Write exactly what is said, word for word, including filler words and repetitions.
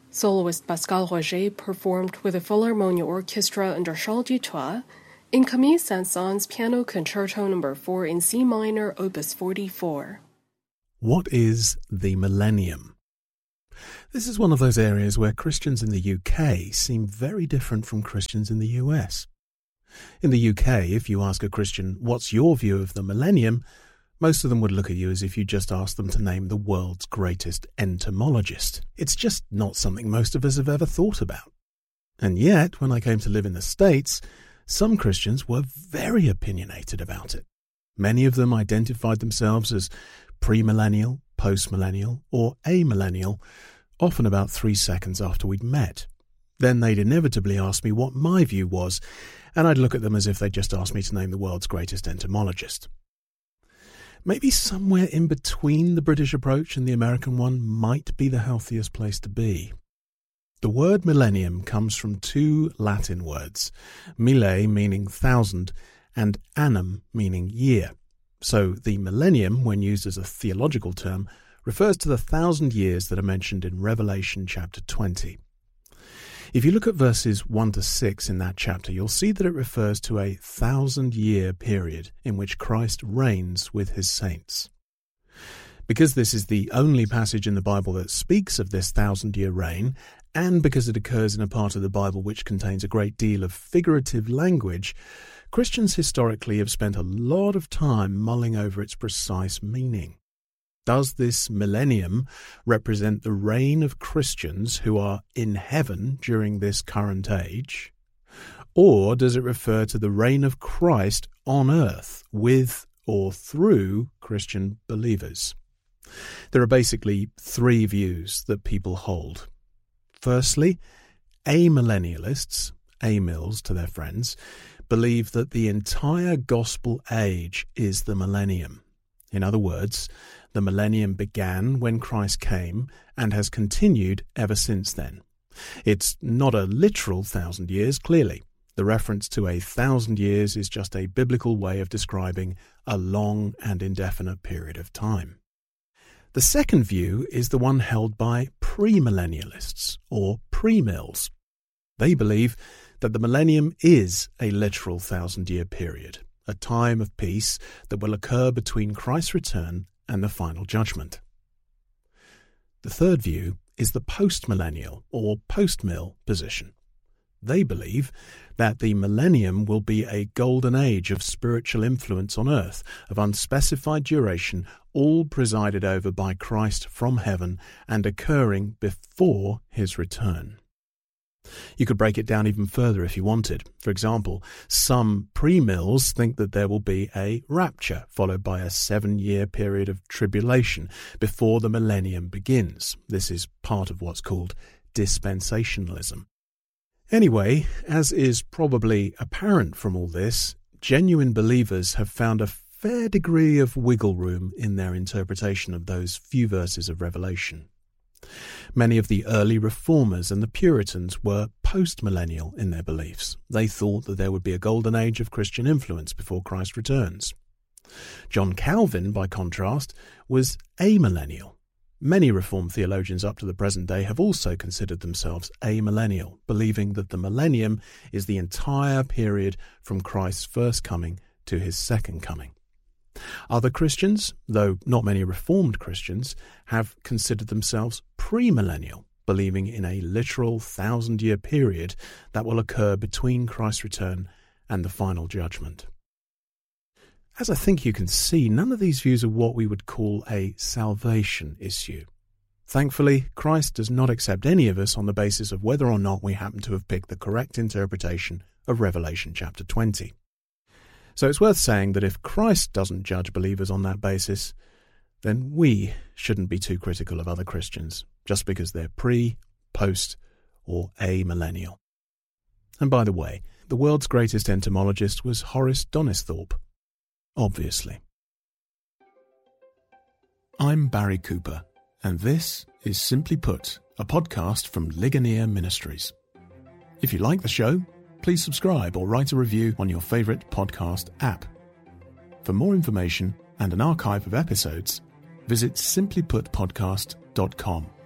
Soloist Pascal Roger performed with the Philharmonia Orchestra under Charles Dutoit in Camille Saint-Saëns Piano Concerto Number four in C minor, Opus forty-four. What is the millennium? This is one of those areas where Christians in the U K seem very different from Christians in the U S. In the U K, if you ask a Christian, what's your view of the millennium, most of them would look at you as if you just asked them to name the world's greatest entomologist. It's just not something most of us have ever thought about. And yet, when I came to live in the States, some Christians were very opinionated about it. Many of them identified themselves as premillennial, postmillennial, or amillennial, often about three seconds after we'd met. Then they'd inevitably ask me what my view was, and I'd look at them as if they'd just asked me to name the world's greatest entomologist. Maybe somewhere in between the British approach and the American one might be the healthiest place to be. The word millennium comes from two Latin words, mille meaning thousand and annum meaning year. So the millennium, when used as a theological term, refers to the thousand years that are mentioned in Revelation chapter twenty. If you look at verses one to six in that chapter, you'll see that it refers to a thousand-year period in which Christ reigns with his saints. Because this is the only passage in the Bible that speaks of this thousand-year reign, and because it occurs in a part of the Bible which contains a great deal of figurative language, Christians historically have spent a lot of time mulling over its precise meaning. Does this millennium represent the reign of Christians who are in heaven during this current age? Or does it refer to the reign of Christ on earth with or through Christian believers? There are basically three views that people hold. Firstly, amillennialists, amils to their friends, believe that the entire gospel age is the millennium. In other words, the millennium began when Christ came and has continued ever since then. It's not a literal thousand years, clearly. The reference to a thousand years is just a biblical way of describing a long and indefinite period of time. The second view is the one held by premillennialists, or premils. They believe that the millennium is a literal thousand-year period, a time of peace that will occur between Christ's return and the final judgment. The third view is the postmillennial or postmill position. They believe that the millennium will be a golden age of spiritual influence on earth, of unspecified duration, all presided over by Christ from heaven and occurring before his return. You could break it down even further if you wanted. For example, some premills think that there will be a rapture, followed by a seven-year period of tribulation before the millennium begins. This is part of what's called dispensationalism. Anyway, as is probably apparent from all this, genuine believers have found a fair degree of wiggle room in their interpretation of those few verses of Revelation. Many of the early reformers and the Puritans were post-millennial in their beliefs. They thought that there would be a golden age of Christian influence before Christ returns. John Calvin, by contrast, was amillennial. Many Reformed theologians up to the present day have also considered themselves amillennial, believing that the millennium is the entire period from Christ's first coming to his second coming. Other Christians, though not many Reformed Christians, have considered themselves premillennial, believing in a literal thousand-year period that will occur between Christ's return and the final judgment. As I think you can see, none of these views are what we would call a salvation issue. Thankfully, Christ does not accept any of us on the basis of whether or not we happen to have picked the correct interpretation of Revelation chapter twenty. So it's worth saying that if Christ doesn't judge believers on that basis, then we shouldn't be too critical of other Christians just because they're pre, post, or amillennial. And by the way, the world's greatest entomologist was Horace Donisthorpe. Obviously. I'm Barry Cooper, and this is Simply Put, a podcast from Ligonier Ministries. If you like the show, please subscribe or write a review on your favourite podcast app. For more information and an archive of episodes, visit simply put podcast dot com.